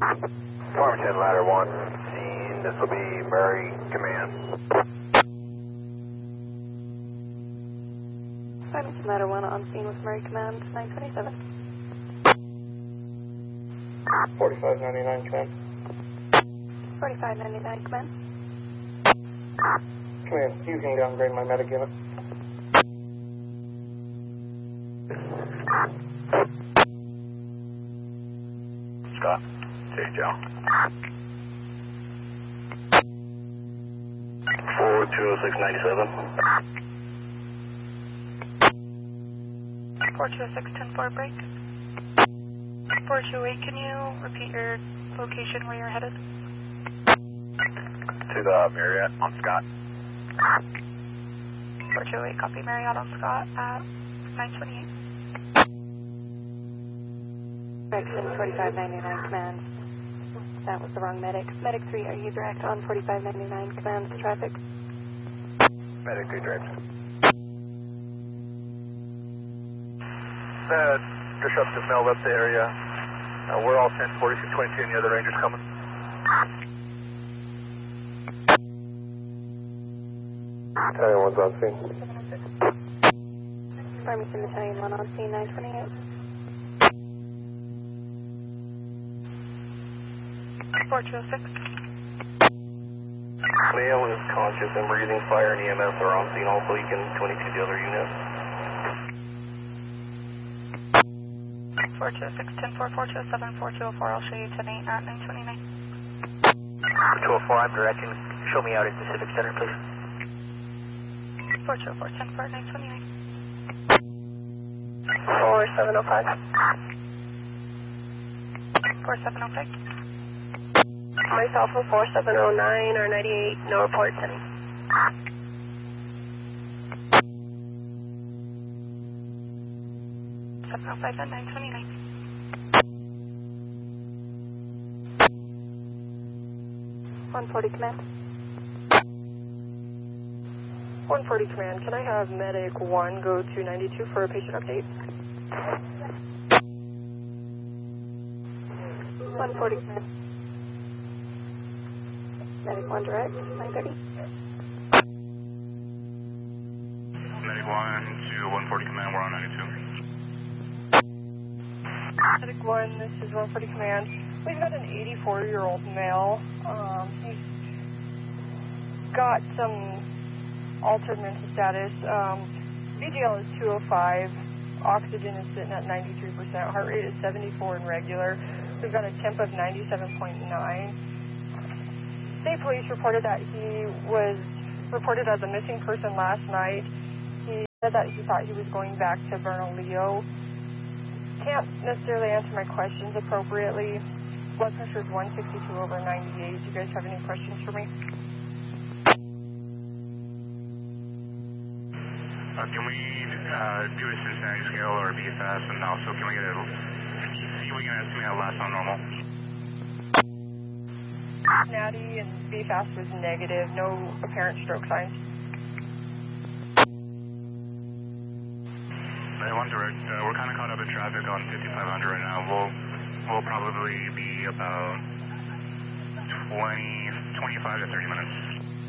Farmington Ladder 1, scene, this will be Murray Command. Farmington Ladder 1 on scene with Murray Command, 927. 4599 Command. 4599 Command. Command, you can downgrade my medic unit. Scott, JHL. 420697. 4206-10-4 break. 428, can you repeat your location where you're headed? To the Marriott on Scott. 428, copy Marriott on Scott at 928. Correction, 4599 Command. That was the wrong medic. Medic 3, are you direct on 4599 Command to traffic? Medic 3 direct. Disruptive Mel left the area. We're all 10, 4622, and the other Rangers coming. Battalion 1's on scene. Farmington Battalion 1 on scene, 928. 4206. Male is conscious and breathing. Fire and EMS are on scene. Also, you can 22 the other units. 4206-10-4, 4207, 4204. I'll show you 10-8 at 929. 204, I'm directing. Show me out at the Civic Center, please. 4204-10-4 at 929. 4705. 4705. Myself from 4709 or 98, no reports any. 705 at 929. 140 Command. 140 Command, can I have Medic 1 go to 92 for a patient update? 140 Command. Medic 1 direct, 930. Medic 1 to 140 Command, we're on 92. Medic 1, this is 140 Command. We've got an 84-year-old male. He's got some altered mental status. VGL is 205. Oxygen is sitting at 93%. Heart rate is 74 and regular. We've got a temp of 97.9. State police reported that he was reported as a missing person last night. He said that he thought he was going back to Bernalillo. Can't necessarily answer my questions appropriately. Blood pressure is 162/98. Do you guys have any questions for me? Can we do a Cincinnati scale or BFS, and also can we get a, see if we can estimate how last on normal? Cincinnati and BFAST was negative, no apparent stroke signs. I want direct, we're kind of caught up in traffic on 5500 right now. We'll probably be about 25 to 30 minutes.